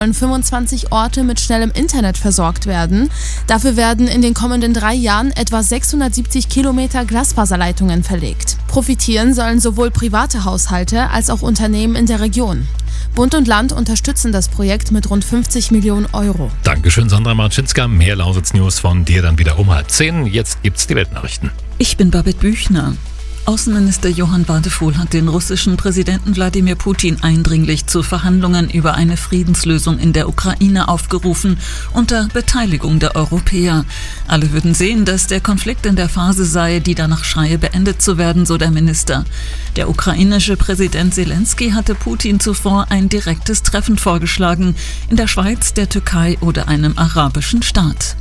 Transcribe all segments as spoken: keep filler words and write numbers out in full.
fünfundzwanzig Orte mit schnellem Internet versorgt werden. Dafür werden in den kommenden drei Jahren etwa sechshundertsiebzig Kilometer Glasfaserleitungen verlegt. Profitieren sollen sowohl private Haushalte als auch Unternehmen in der Region. Bund und Land unterstützen das Projekt mit rund fünfzig Millionen Euro. Dankeschön, Sandra Marczynska. Mehr Lausitz-News von dir dann wieder um halb zehn. Jetzt gibt's die Weltnachrichten. Ich bin Babette Büchner. Außenminister Johann Wadephul hat den russischen Präsidenten Wladimir Putin eindringlich zu Verhandlungen über eine Friedenslösung in der Ukraine aufgerufen, unter Beteiligung der Europäer. Alle würden sehen, dass der Konflikt in der Phase sei, die danach schreie, beendet zu werden, so der Minister. Der ukrainische Präsident Zelensky hatte Putin zuvor ein direktes Treffen vorgeschlagen, in der Schweiz, der Türkei oder einem arabischen Staat.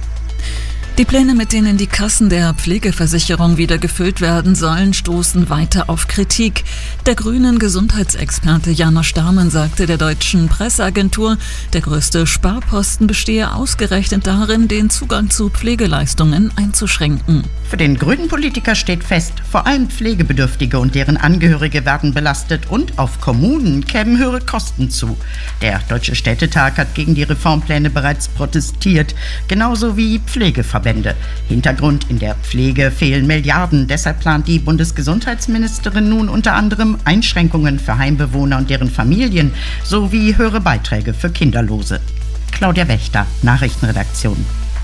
Die Pläne, mit denen die Kassen der Pflegeversicherung wieder gefüllt werden sollen, stoßen weiter auf Kritik. Der grünen Gesundheitsexperte Janosch Starmann sagte der deutschen Presseagentur, der größte Sparposten bestehe ausgerechnet darin, den Zugang zu Pflegeleistungen einzuschränken. Für den grünen Politiker steht fest, vor allem Pflegebedürftige und deren Angehörige werden belastet und auf Kommunen kämen höhere Kosten zu. Der Deutsche Städtetag hat gegen die Reformpläne bereits protestiert, genauso wie Pflegeverbände. Hintergrund: in der Pflege fehlen Milliarden. Deshalb plant die Bundesgesundheitsministerin nun unter anderem Einschränkungen für Heimbewohner und deren Familien sowie höhere Beiträge für Kinderlose. Claudia Wächter, Nachrichtenredaktion.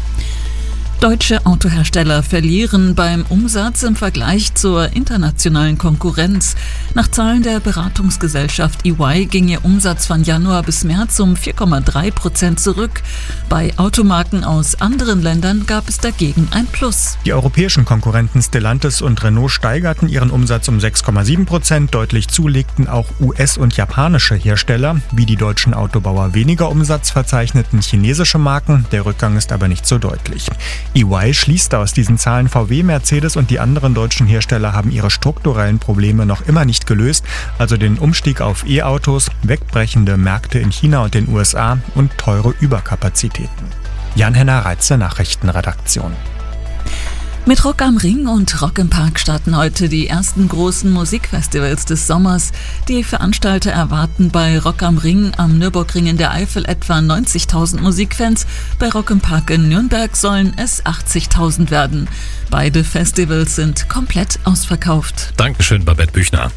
Deutsche Autohersteller verlieren beim Umsatz im Vergleich zur internationalen Konkurrenz. Nach Zahlen der Beratungsgesellschaft E Y ging ihr Umsatz von Januar bis März um vier Komma drei Prozent zurück. Bei Automarken aus anderen Ländern gab es dagegen ein Plus. Die europäischen Konkurrenten Stellantis und Renault steigerten ihren Umsatz um sechs Komma sieben Prozent. Deutlich zulegten auch U S- und japanische Hersteller. Wie die deutschen Autobauer weniger Umsatz verzeichneten chinesische Marken. Der Rückgang ist aber nicht so deutlich. E Y schließt aus diesen Zahlen, V W, Mercedes und die anderen deutschen Hersteller haben ihre strukturellen Probleme noch immer nicht gelöst, also den Umstieg auf E-Autos, wegbrechende Märkte in China und den U S A und teure Überkapazitäten. Jan-Henner Reitze, Nachrichtenredaktion. Mit Rock am Ring und Rock im Park starten heute die ersten großen Musikfestivals des Sommers. Die Veranstalter erwarten bei Rock am Ring am Nürburgring in der Eifel etwa neunzigtausend Musikfans. Bei Rock im Park in Nürnberg sollen es achtzigtausend werden. Beide Festivals sind komplett ausverkauft. Dankeschön, Babette Büchner.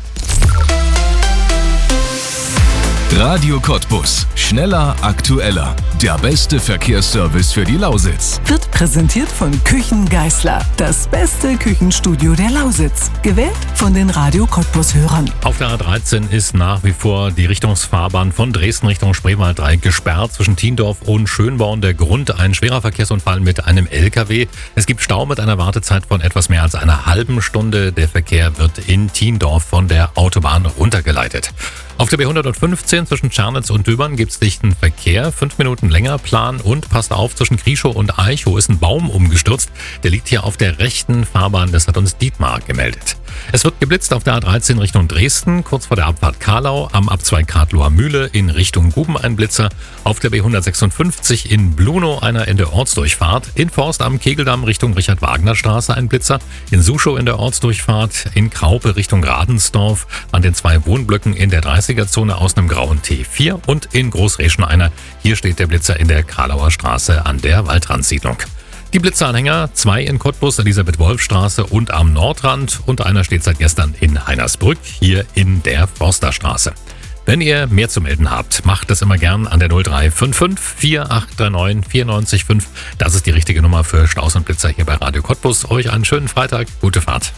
Radio Cottbus. Schneller, aktueller. Der beste Verkehrsservice für die Lausitz. Wird präsentiert von Küchen Geisler. Das beste Küchenstudio der Lausitz. Gewählt von den Radio Cottbus-Hörern. Auf der A dreizehn ist nach wie vor die Richtungsfahrbahn von Dresden Richtung Spreewald-Dreieck gesperrt. Zwischen Tiendorf und Schönborn der Grund ein schwerer Verkehrsunfall mit einem L K W. Es gibt Stau mit einer Wartezeit von etwas mehr als einer halben Stunde. Der Verkehr wird in Tiendorf von der Autobahn runtergeleitet. Auf der B hundertfünfzehn zwischen Tschernitz und Döbern gibt es dichten Verkehr. Fünf Minuten länger Plan und passt auf, zwischen Krieschow und Eichow ist ein Baum umgestürzt. Der liegt hier auf der rechten Fahrbahn, das hat uns Dietmar gemeldet. Es wird geblitzt auf der A dreizehn Richtung Dresden, kurz vor der Abfahrt Karlau, am Abzweig Kartloher Mühle in Richtung Guben ein Blitzer, auf der B hundertsechsundfünfzig in Blunow einer in der Ortsdurchfahrt, in Forst am Kegeldamm Richtung Richard-Wagner-Straße ein Blitzer, in Suschow in der Ortsdurchfahrt, in Kraupe Richtung Radensdorf, an den zwei Wohnblöcken in der dreißiger-Zone aus einem grauen T vier und in Großreschen einer. Hier steht der Blitzer in der Karlauer Straße an der Waldrandsiedlung. Die Blitzeranhänger, zwei in Cottbus, Elisabeth-Wolf-Straße und am Nordrand und einer steht seit gestern in Heinersbrück, hier in der Forsterstraße. Wenn ihr mehr zu melden habt, macht das immer gern an der null drei fünf fünf vier acht drei neun vier neun fünf. Das ist die richtige Nummer für Staus und Blitzer hier bei Radio Cottbus. Euch einen schönen Freitag, gute Fahrt.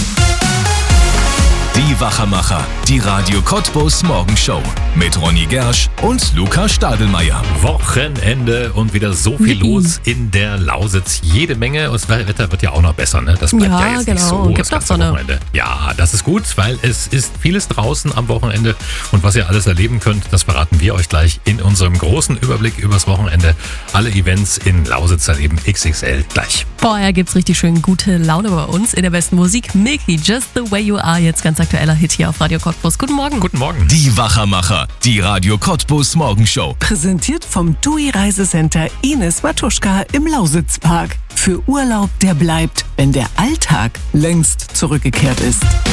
Die Wachermacher, die Radio Cottbus Morgenshow mit Ronny Gersch und Luca Stadelmeier. Wochenende und wieder so viel los in der Lausitz. Jede Menge. Und das Wetter wird ja auch noch besser, ne? Das bleibt ja, ja jetzt genau. nicht so. Gibt das doch ganze Sonne. Wochenende. Ja, das ist gut, weil es ist vieles draußen am Wochenende. Und was ihr alles erleben könnt, das verraten wir euch gleich in unserem großen Überblick übers Wochenende. Alle Events in Lausitz erleben X X L gleich. Vorher gibt's richtig schön gute Laune bei uns in der besten Musik. Milky, Just the Way You Are, jetzt ganz aktueller Hit hier auf Radio Cottbus. Guten Morgen. Guten Morgen. Die Wachermacher, die Radio Cottbus Morgenshow. Präsentiert vom T U I Reisecenter Ines Matuschka im Lausitzpark. Für Urlaub, der bleibt, wenn der Alltag längst zurückgekehrt ist.